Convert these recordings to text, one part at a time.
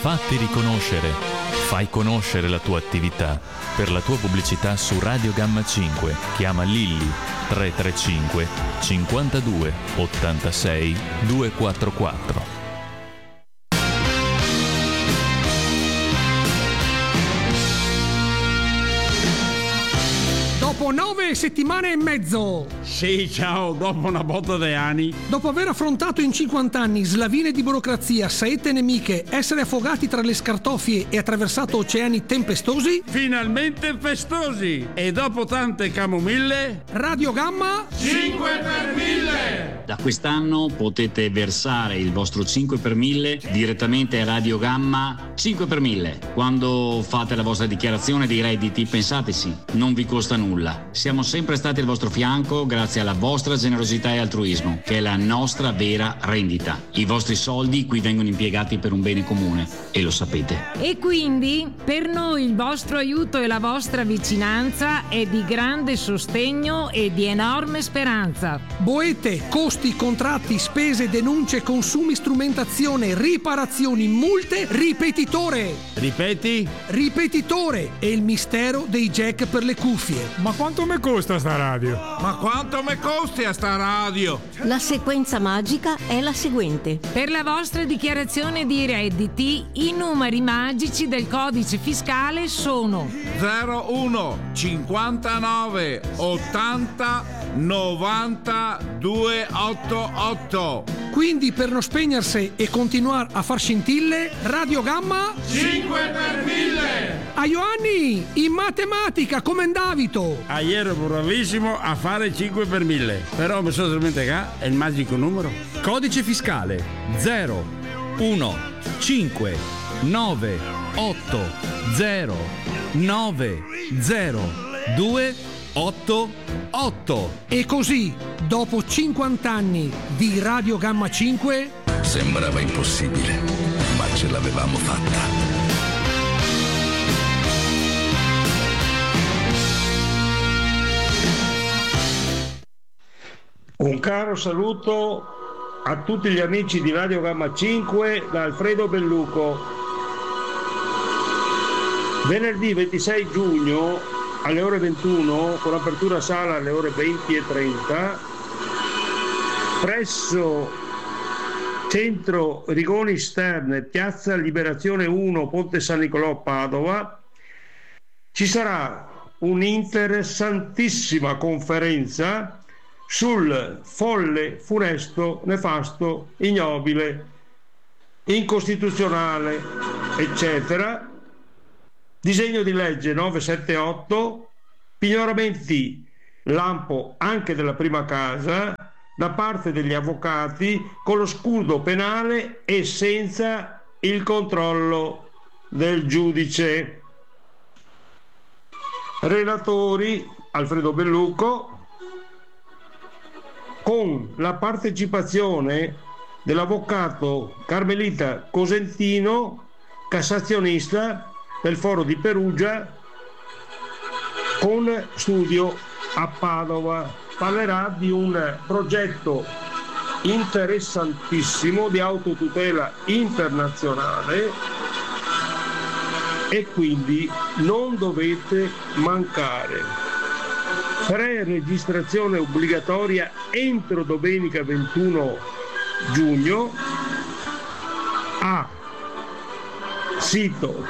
Fatti riconoscere. Fai conoscere la tua attività. Per la tua pubblicità su Radio Gamma 5 chiama Lilli 335 52 86 244. Dopo 9 settimane e mezzo. Sì, ciao, dopo una botta di anni. Dopo aver affrontato in 50 anni slavine di burocrazia, saette nemiche, essere affogati tra le scartoffie e attraversato oceani tempestosi, Finalmente festosi! E dopo tante camomille, Radio Gamma 5 per 1000! Da quest'anno potete versare il vostro 5 per 1000 direttamente a Radio Gamma 5 per 1000. Quando fate la vostra dichiarazione dei redditi, pensateci, non vi costa nulla. Siamo sempre stati al vostro fianco grazie alla vostra generosità e altruismo, che è la nostra vera rendita. I vostri soldi qui vengono impiegati per un bene comune e lo sapete. E quindi per noi il vostro aiuto e la vostra vicinanza è di grande sostegno e di enorme speranza. boete, costi, contratti, spese, denunce, consumi, strumentazione, riparazioni, multe, ripetitore. Ripeti? Ripetitore è il mistero dei jack per le cuffie. Ma quanto mi costa sta radio? Ma quanto mi costi a sta radio? La sequenza magica è la seguente. Per la vostra dichiarazione di redditi, i numeri magici del codice fiscale sono 01 59 80 90 288. Quindi per non spegnersi e continuare a far scintille, Radio Gamma 5 per 1000! a Ioanni in matematica come Davito. Ieri ero bravissimo a fare 5 per 1000, però mi sono dimenticato è il magico numero. Codice fiscale 0 1 5 9 8 0 9 0 2 8 8. E così, dopo 50 anni di Radio Gamma 5, Sembrava impossibile, ma ce l'avevamo fatta. Un caro saluto a tutti gli amici di Radio Gamma 5 da Alfredo Belluco. Venerdì 26 giugno alle ore 21, con apertura sala alle ore 20:30, presso Centro Rigoni Stern, Piazza Liberazione 1, Ponte San Nicolò, Padova, ci sarà un'interessantissima conferenza sul folle, funesto, nefasto, ignobile, incostituzionale, eccetera, disegno di legge 978, pignoramenti lampo anche della prima casa da parte degli avvocati con lo scudo penale e senza il controllo del giudice. Relatori Alfredo Belluco, con la partecipazione dell'avvocato Carmelita Cosentino, cassazionista del Foro di Perugia, con studio a Padova. Parlerà di un progetto interessantissimo di autotutela internazionale e quindi non dovete mancare. Pre-registrazione obbligatoria entro domenica 21 giugno a sito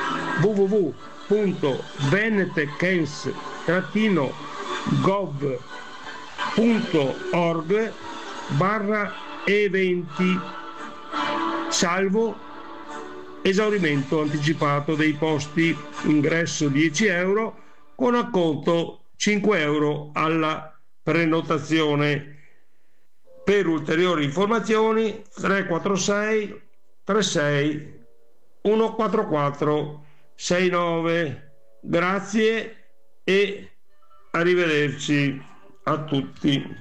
www.venetechens-gov.org/eventi, salvo esaurimento anticipato dei posti, ingresso 10 euro con acconto 5 euro alla prenotazione. Per ulteriori informazioni 346 36 144 69. Grazie e arrivederci a tutti.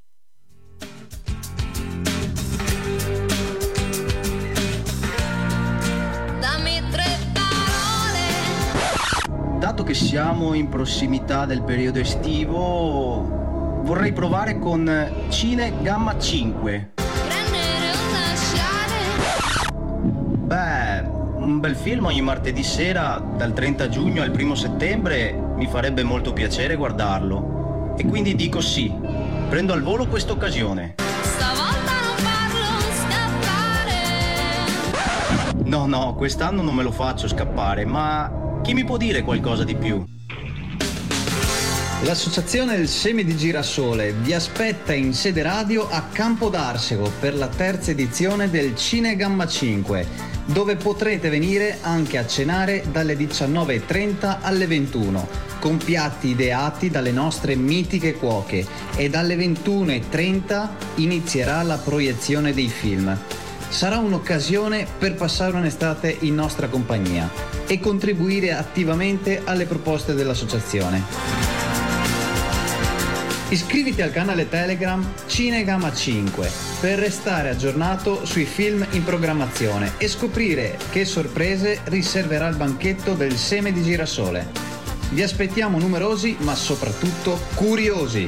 Dato che siamo in prossimità del periodo estivo, vorrei provare con Cine Gamma 5. Beh, un bel film ogni martedì sera dal 30 giugno al 1 settembre mi farebbe molto piacere guardarlo. E quindi dico sì, prendo al volo questa occasione. Stavolta non farlo scappare. No, quest'anno non me lo faccio scappare, ma chi mi può dire qualcosa di più? L'associazione del Seme di Girasole vi aspetta in sede radio a Campo d'Arsego per la terza edizione del Cinegamma 5, dove potrete venire anche a cenare dalle 19:30 alle 21, con piatti ideati dalle nostre mitiche cuoche, e dalle 21:30 inizierà la proiezione dei film. Sarà un'occasione per passare un'estate in nostra compagnia e contribuire attivamente alle proposte dell'associazione. Iscriviti al canale Telegram Cinegamma 5 per restare aggiornato sui film in programmazione e scoprire che sorprese riserverà il banchetto del Seme di Girasole. Vi aspettiamo numerosi, ma soprattutto curiosi.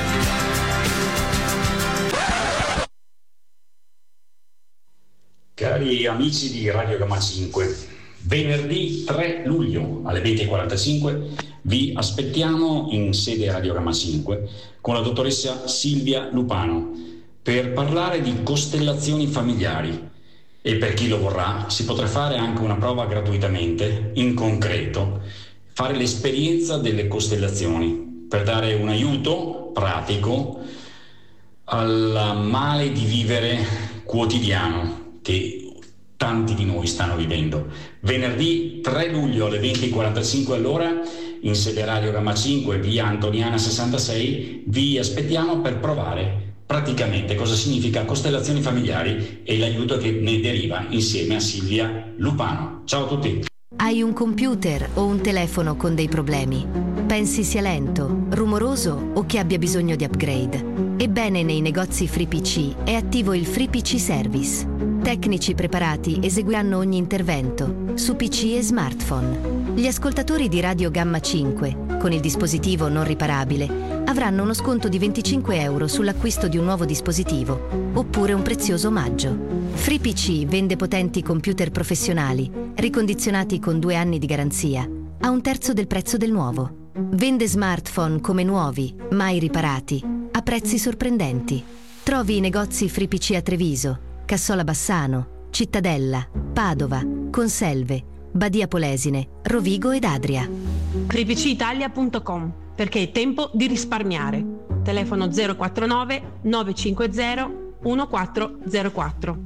Cari amici di Radio Gamma 5, venerdì 3 luglio alle 20:45 vi aspettiamo in sede Radio Gamma 5 con la dottoressa Silvia Lupano per parlare di costellazioni familiari, e per chi lo vorrà si potrà fare anche una prova gratuitamente, in concreto, fare l'esperienza delle costellazioni per dare un aiuto pratico al male di vivere quotidiano che tanti di noi stanno vivendo. Venerdì 3 luglio alle 20:45 all'ora in sede Radio Gamma 5, via Antoniana 66, vi aspettiamo per provare praticamente cosa significa costellazioni familiari e l'aiuto che ne deriva insieme a Silvia Lupano. Ciao a tutti. Hai un computer o un telefono con dei problemi? Pensi sia lento, rumoroso o che abbia bisogno di upgrade? Ebbene, nei negozi FreePC è attivo il FreePC Service. Tecnici preparati eseguiranno ogni intervento su PC e smartphone. Gli ascoltatori di Radio Gamma 5, con il dispositivo non riparabile, avranno uno sconto di 25 euro sull'acquisto di un nuovo dispositivo, oppure un prezioso omaggio. FreePC vende potenti computer professionali, ricondizionati con 2 anni di garanzia, a un terzo del prezzo del nuovo. Vende smartphone come nuovi, mai riparati, a prezzi sorprendenti. Trovi i negozi FreePC a Treviso, Cassola Bassano, Cittadella, Padova, Conselve, Badia Polesine, Rovigo ed Adria. FreePCItalia.com, perché è tempo di risparmiare. Telefono 049 950 1404.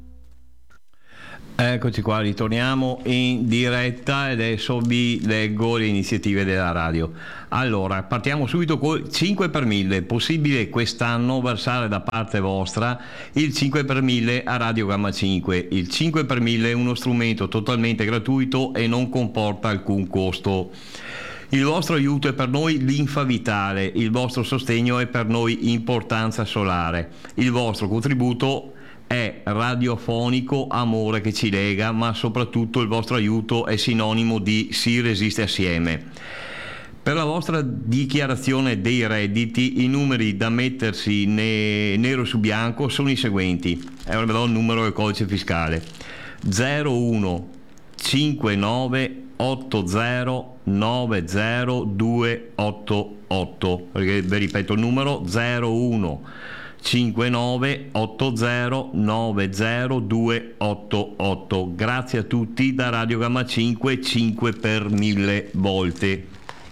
Eccoci qua, ritorniamo in diretta e adesso vi leggo le iniziative della radio. Allora, partiamo subito con 5 per 1000. È possibile quest'anno versare da parte vostra il 5 per 1000 a Radio Gamma 5. Il 5 per 1000 è uno strumento totalmente gratuito e non comporta alcun costo. Il vostro aiuto è per noi linfa vitale, il vostro sostegno è per noi importanza solare, il vostro contributo è radiofonico amore che ci lega, ma soprattutto il vostro aiuto è sinonimo di si resiste assieme. Per la vostra dichiarazione dei redditi i numeri da mettersi nero su bianco sono i seguenti. Ora vedrò il numero del codice fiscale: 01 59 80 90 288. Vi ripeto il numero: 01 59 80 90 288. Grazie a tutti da Radio Gamma 5, 5 per 1000 volte.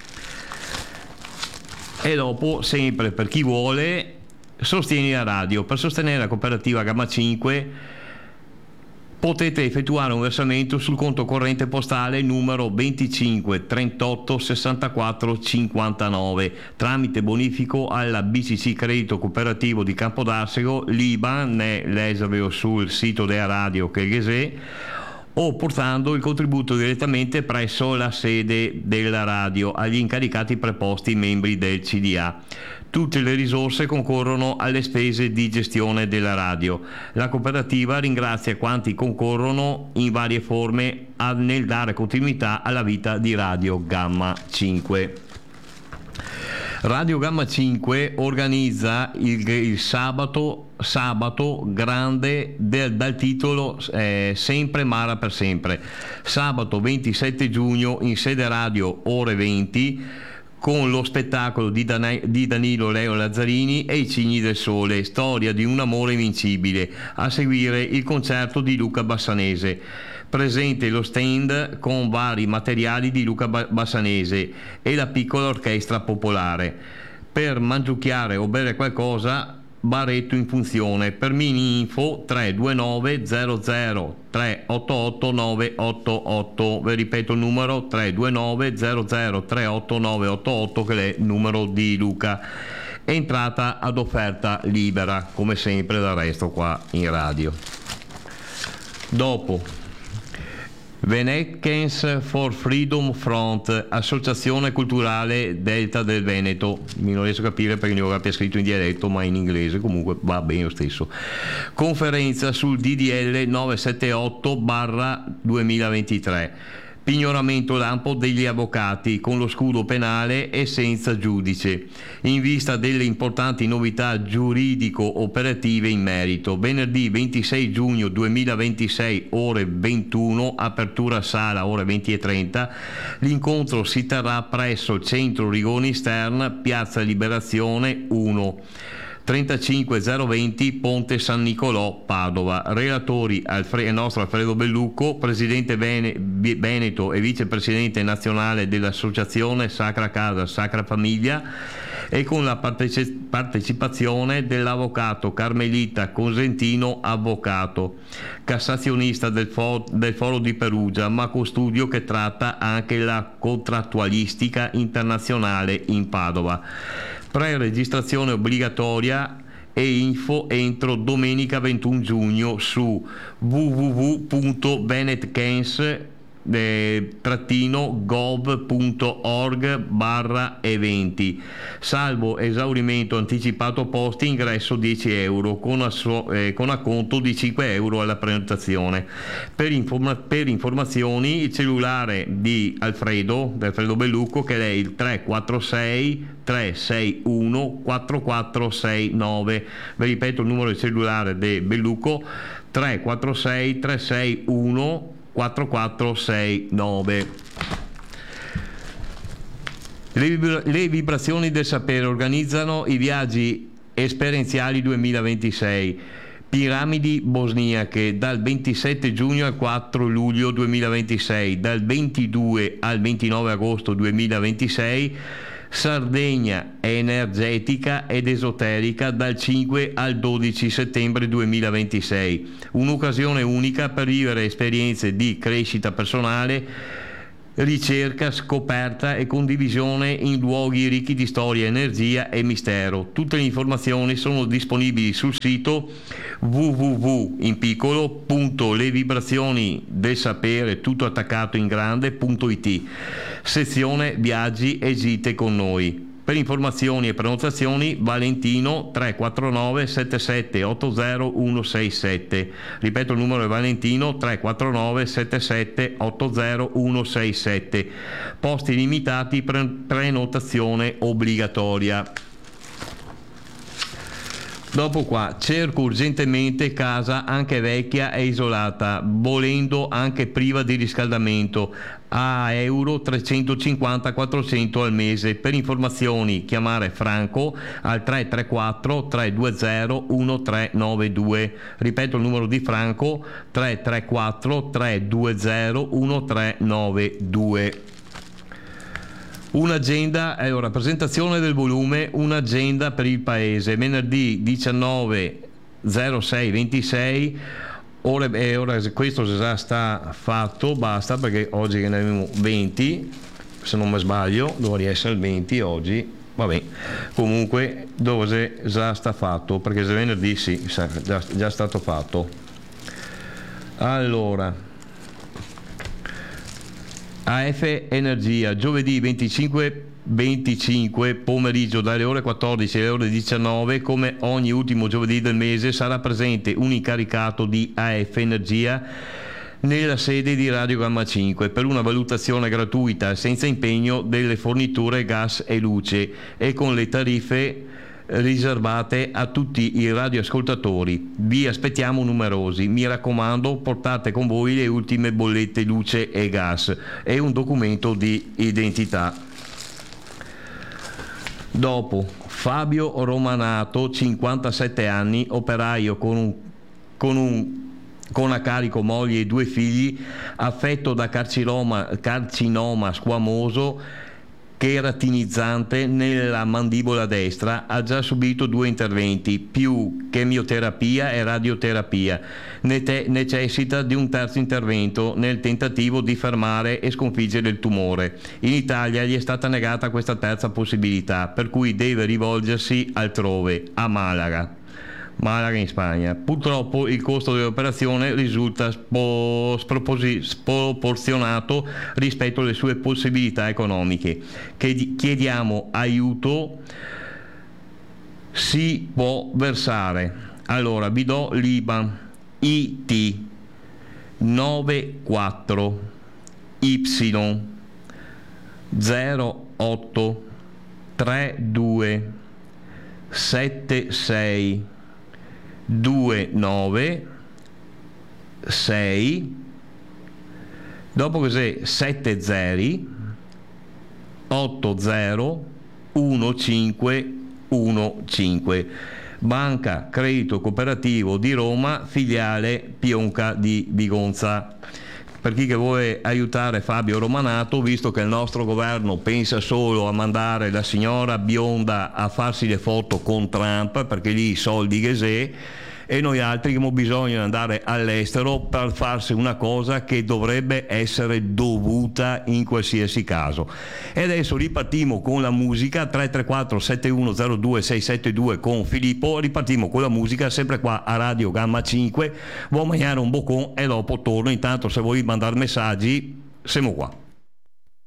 E dopo, sempre per chi vuole, sostieni la radio. Per sostenere la cooperativa Gamma 5 potete effettuare un versamento sul conto corrente postale numero 25 38 64 59 tramite bonifico alla BCC Credito Cooperativo di Campodarsego. L'IBAN è l'esaveo sul sito della radio che Ghesè, o portando il contributo direttamente presso la sede della radio agli incaricati preposti membri del CDA. Tutte le risorse concorrono alle spese di gestione della radio. La cooperativa ringrazia quanti concorrono in varie forme nel dare continuità alla vita di Radio Gamma 5. Radio Gamma 5 organizza il sabato grande dal titolo Sempre Mara per sempre. Sabato 27 giugno in sede radio ore 20 con lo spettacolo di Danilo Leo Lazzarini e i Cigni del Sole, storia di un amore invincibile. A seguire il concerto di Luca Bassanese. Presente lo stand con vari materiali di Luca Bassanese e la piccola orchestra popolare. Per mangiucchiare o bere qualcosa, baretto in funzione. Per mini info 329 00 388 988. Vi ripeto il numero 329 00 388 988 che è il numero di Luca. Entrata ad offerta libera, come sempre del resto qua in radio. Dopo Venetchens for Freedom Front, associazione culturale Delta del Veneto. Non riesco a capire perché non abbia scritto in dialetto, ma in inglese comunque va bene lo stesso. Conferenza sul DDL 978/2023. Pignoramento lampo degli avvocati con lo scudo penale e senza giudice, in vista delle importanti novità giuridico-operative in merito. Venerdì 26 giugno 2026 ore 21, apertura sala ore 20:30. L'incontro si terrà presso il centro Rigoni Stern, piazza Liberazione 1. 35020 Ponte San Nicolò, Padova. Relatori il nostro Alfredo Bellucco, presidente Veneto e vicepresidente nazionale dell'associazione Sacra Casa Sacra Famiglia, e con la partecipazione dell'avvocato Carmelita Cosentino, avvocato cassazionista del Foro di Perugia, ma con studio che tratta anche la contrattualistica internazionale in Padova. Pre-registrazione obbligatoria e info entro domenica 21 giugno su www.venetkens-gov.org/eventi. Salvo esaurimento anticipato posti, ingresso 10 euro con acconto di 5 euro alla prenotazione. Per informazioni il cellulare di Alfredo Bellucco, che è il 346 361 4469. Vi ripeto il numero di cellulare di Bellucco: 346 361 4469. Le vibrazioni del sapere organizzano i viaggi esperienziali 2026. Piramidi bosniache dal 27 giugno al 4 luglio 2026, dal 22 al 29 agosto 2026. Sardegna energetica ed esoterica dal 5 al 12 settembre 2026. Un'occasione unica per vivere esperienze di crescita personale, ricerca, scoperta e condivisione in luoghi ricchi di storia, energia e mistero. Tutte le informazioni sono disponibili sul sito www.levibrazioniDelSapere tutto attaccato in grande.it, sezione viaggi e gite con noi. Per informazioni e prenotazioni Valentino 349 77 80 167. Ripeto il numero è Valentino 349 77 80 167. Posti limitati, prenotazione obbligatoria. Dopo qua, cerco urgentemente casa anche vecchia e isolata, volendo anche priva di riscaldamento, a euro 350-400 al mese. Per informazioni chiamare Franco al 334 320 1392. Ripeto il numero di Franco: 334 320 1392. Un'agenda, presentazione del volume Un'agenda per il paese, venerdì 19/06/26. Ora questo già sta fatto, basta, perché oggi ne abbiamo 20, se non mi sbaglio, dovrei essere il 20 oggi, vabbè, comunque dove già sta fatto, perché se venerdì sì, già stato fatto. Allora, AF Energia, giovedì 25 pomeriggio dalle ore 14 alle ore 19, come ogni ultimo giovedì del mese sarà presente un incaricato di AF Energia nella sede di Radio Gamma 5 per una valutazione gratuita senza impegno delle forniture gas e luce e con le tariffe riservate a tutti i radioascoltatori. Vi aspettiamo numerosi, mi raccomando, portate con voi le ultime bollette luce e gas e un documento di identità. Dopo, Fabio Romanato, 57 anni, operaio con a carico moglie e 2 figli, affetto da carcinoma squamoso cheratinizzante nella mandibola destra, ha già subito 2 interventi, più chemioterapia e radioterapia. Necessita di un terzo intervento nel tentativo di fermare e sconfiggere il tumore. In Italia gli è stata negata questa terza possibilità, per cui deve rivolgersi altrove, a Malaga in Spagna. Purtroppo il costo dell'operazione risulta sproporzionato rispetto alle sue possibilità economiche. Chiediamo aiuto, si può versare. Allora vi do l'IBAN IT 94 Y 08 32 76 29 6, dopo così 70 80 1515. Banca Credito Cooperativo di Roma, filiale Pionca di Vigonza. Per chi che vuole aiutare Fabio Romanato, visto che il nostro governo pensa solo a mandare la signora bionda a farsi le foto con Trump, perché lì i soldi che se, e noi altri che abbiamo bisogno di andare all'estero per farsi una cosa che dovrebbe essere dovuta in qualsiasi caso. E adesso ripartiamo con la musica 334 7102 672 con Filippo, ripartiamo con la musica sempre qua a Radio Gamma 5. Vuoi mangiare un boccon e dopo torno. Intanto se vuoi mandare messaggi siamo qua.